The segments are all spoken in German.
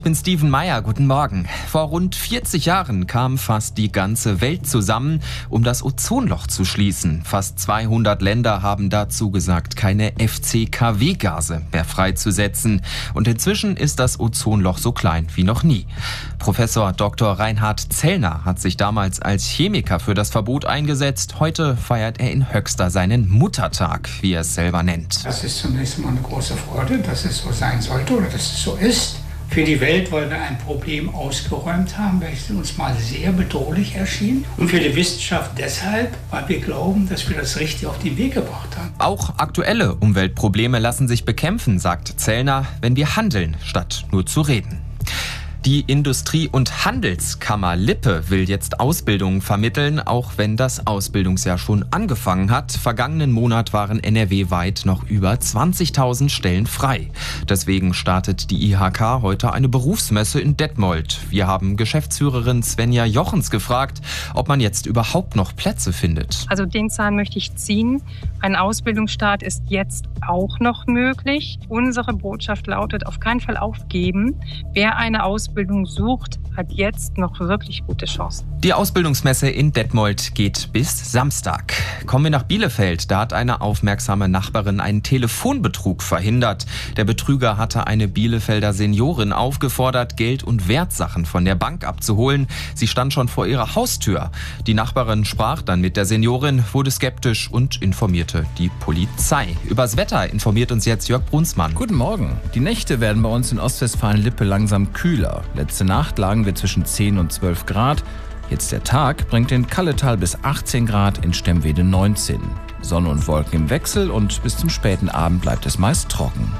Ich bin Steven Meyer, guten Morgen. Vor rund 40 Jahren kam fast die ganze Welt zusammen, um das Ozonloch zu schließen. Fast 200 Länder haben dazu gesagt, keine FCKW-Gase mehr freizusetzen. Und inzwischen ist das Ozonloch so klein wie noch nie. Professor Dr. Reinhard Zellner hat sich damals als Chemiker für das Verbot eingesetzt. Heute feiert er in Höxter seinen Muttertag, wie er es selber nennt. Das ist zunächst mal eine große Freude, dass es so sein sollte oder dass es so ist. Für die Welt, weil wir ein Problem ausgeräumt haben, welches uns mal sehr bedrohlich erschien. Und für die Wissenschaft deshalb, weil wir glauben, dass wir das richtig auf den Weg gebracht haben. Auch aktuelle Umweltprobleme lassen sich bekämpfen, sagt Zellner, wenn wir handeln, statt nur zu reden. Die Industrie- und Handelskammer Lippe will jetzt Ausbildungen vermitteln, auch wenn das Ausbildungsjahr schon angefangen hat. Vergangenen Monat waren NRW-weit noch über 20.000 Stellen frei. Deswegen startet die IHK heute eine Berufsmesse in Detmold. Wir haben Geschäftsführerin Svenja Jochens gefragt, ob man jetzt überhaupt noch Plätze findet. Also den Zahn möchte ich ziehen. Ein Ausbildungsstart ist jetzt auch noch möglich. Unsere Botschaft lautet, auf keinen Fall aufgeben. Wer eine Ausbildung sucht, hat jetzt noch wirklich gute Chancen. Die Ausbildungsmesse in Detmold geht bis Samstag. Kommen wir nach Bielefeld. Da hat eine aufmerksame Nachbarin einen Telefonbetrug verhindert. Der Betrüger hatte eine Bielefelder Seniorin aufgefordert, Geld und Wertsachen von der Bank abzuholen. Sie stand schon vor ihrer Haustür. Die Nachbarin sprach dann mit der Seniorin, wurde skeptisch und informierte die Polizei. Übers Wetter informiert uns jetzt Jörg Brunsmann. Guten Morgen. Die Nächte werden bei uns in Ostwestfalen-Lippe langsam kühler. Letzte Nacht lagen wir zwischen 10 und 12 Grad. Jetzt der Tag bringt in Kalletal bis 18 Grad, in Stemwede 19. Sonne und Wolken im Wechsel und bis zum späten Abend bleibt es meist trocken.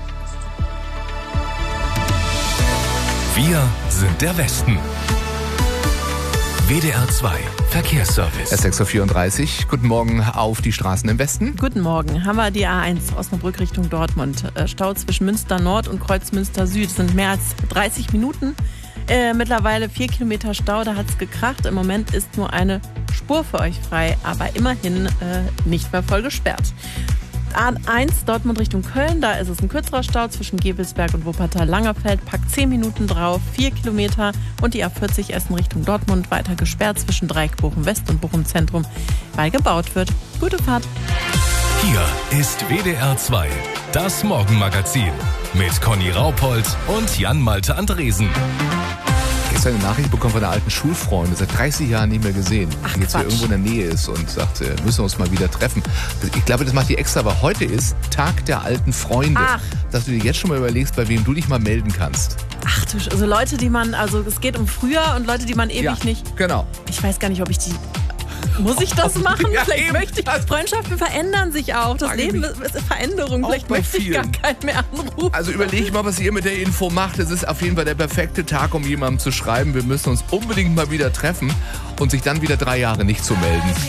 Wir sind der Westen. WDR 2 Verkehrsservice. 6.34 Uhr. Guten Morgen auf die Straßen im Westen. Guten Morgen. Haben wir die A1 Osnabrück Richtung Dortmund. Stau zwischen Münster Nord und Kreuzmünster Süd. Es sind mehr als 30 Minuten. Mittlerweile 4 Kilometer Stau, da hat es gekracht. Im Moment ist nur eine Spur für euch frei, aber immerhin nicht mehr voll gesperrt. A1 Dortmund Richtung Köln, da ist es ein kürzerer Stau zwischen Gevelsberg und Wuppertal-Langerfeld, packt 10 Minuten drauf, 4 Kilometer und die A40 Essen Richtung Dortmund weiter gesperrt zwischen Dreieck Bochum West und Bochum Zentrum, weil gebaut wird. Gute Fahrt. Hier ist WDR 2, das Morgenmagazin mit Conny Raupold und Jan-Malte Andresen. Gestern eine Nachricht bekommen von einer alten Schulfreundin, seit 30 Jahren nicht mehr gesehen, die jetzt hier irgendwo in der Nähe ist und sagt, müssen wir uns mal wieder treffen. Ich glaube, das macht die extra, aber heute ist Tag der alten Freunde. Dass du dir jetzt schon mal überlegst, bei wem du dich mal melden kannst. Ach du, also Leute, die man, also es geht um früher und Leute, die man ewig nicht... Genau. Ich weiß gar nicht, ob ich die... Muss ich das machen? Ja, Vielleicht eben. möchte ich. Freundschaften verändern sich auch. Das Leben ist Veränderung. Vielleicht möchte ich gar keinen mehr anrufen. Also überleg mal, was ihr mit der Info macht. Es ist auf jeden Fall der perfekte Tag, um jemandem zu schreiben, wir müssen uns unbedingt mal wieder treffen und sich dann wieder 3 Jahre nicht zu melden.